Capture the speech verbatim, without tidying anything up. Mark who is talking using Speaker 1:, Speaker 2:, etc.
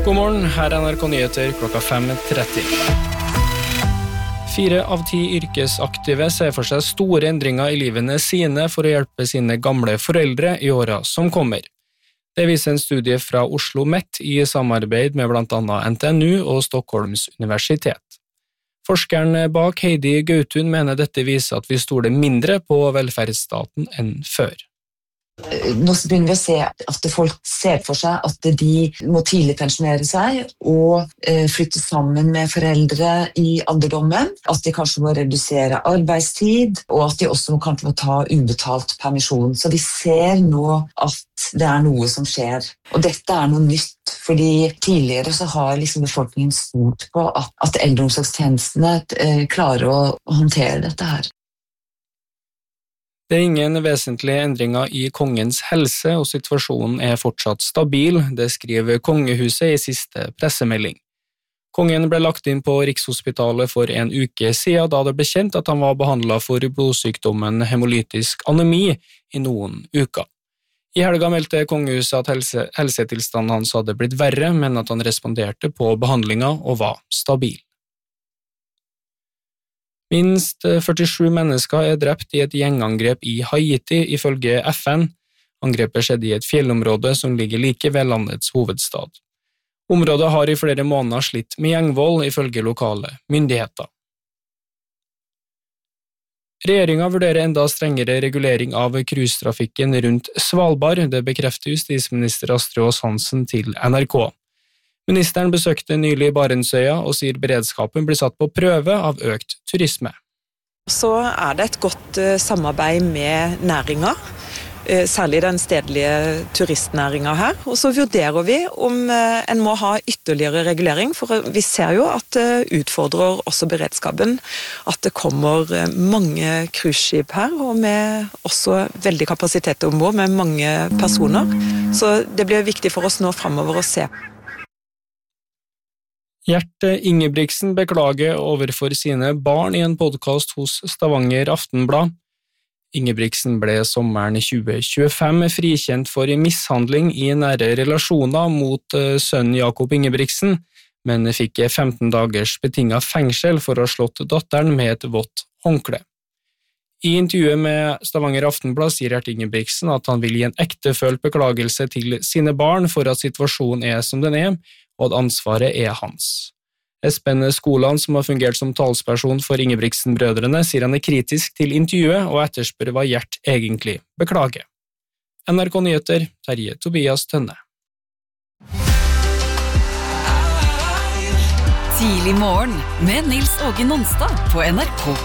Speaker 1: God morgen, her er N R K Nyheter klokka fem tretti. Fire av ti yrkesaktive ser for seg store endringer i livene sine for å hjelpe sine gamle foreldre i åra som kommer. Det viser en studie fra Oslo Met i samarbeid med blant annet N T N U og Stockholms universitet. Forskeren bak Heidi Gautun mener dette viser at vi stoler mindre på velferdsstaten enn før.
Speaker 2: Nå begynner vi å se at folk ser for seg at de må tidlig pensjonere seg og flytte sammen med foreldre i alderdommen, at de kanskje må redusere arbeidstid, og at de også kanskje må ta ubetalt permisjon. Så vi ser nå at det er noe som skjer. Og dette er noe nytt, fordi tidligere så har liksom befolkningen stolt på at, at eldreomsorgstjenestene klarer å håndtere dette her.
Speaker 1: Det er ingen vesentlige endringer i kongens helse, og situasjonen er fortsatt stabil, det skriver kongehuset i siste pressemelding. Kongen ble lagt inn på Rikshospitalet for en uke siden, da det ble kjent at han var behandlet for blodsykdommen hemolytisk anemi i noen uker. I helga meldte kongehuset at helse, helsetilstanden hans hadde blitt verre, men at han responderte på behandlinga og var stabil. Minst førtisju mennesker er drept i et gjengangrep i Haiti, ifølge F N. Angrepet skjedde i et fjellområde som ligger like ved landets hovedstad. Området har i flere måneder slitt med gjengvold, ifølge lokale myndigheter. Regjeringen vurderer enda strengere regulering av cruisetrafikken rundt Svalbard, det bekrefter justisminister Astrid Aas-Hansen til N R K. Ministeren besøkte nylig Barentsøya og sier beredskapen blir satt på prøve av økt turisme.
Speaker 3: Så er det et godt samarbeid med næringen, særlig den stedlige turistnæringen her. Og så vurderer vi om en må ha ytterligere regulering, for vi ser jo at det utfordrer også beredskapen, at det kommer mange cruiseskip her, og med også veldig kapasitet ombord med mange personer. Så det blir viktig for oss nå fremover å se.
Speaker 1: Gjert Ingebrigtsen beklager overfor sine barn i en podcast hos Stavanger Aftenblad. Ingebrigtsen ble sommeren tjue tjuefem frikjent for mishandling i nære relasjoner mot sønnen Jakob Ingebrigtsen, men fikk femten dagers betinget fengsel for å ha slått datteren med et vått håndkle. I intervjuet med Stavanger Aftenblad sier Gjert Ingebrigtsen at han vil gi en ektefølt beklagelse til sine barn for at situasjonen er som den er, og at ansvaret er hans. Espen Skoland, som har fungert som talsperson for Ingebrigtsen-brødrene, sier han er kritisk til intervjuet og etterspør hva Gjert egentlig beklager. N R K Nyheter, Terje Tobias Tønne.
Speaker 4: Tidlig morgen med Nils Åge Nonstad på N R K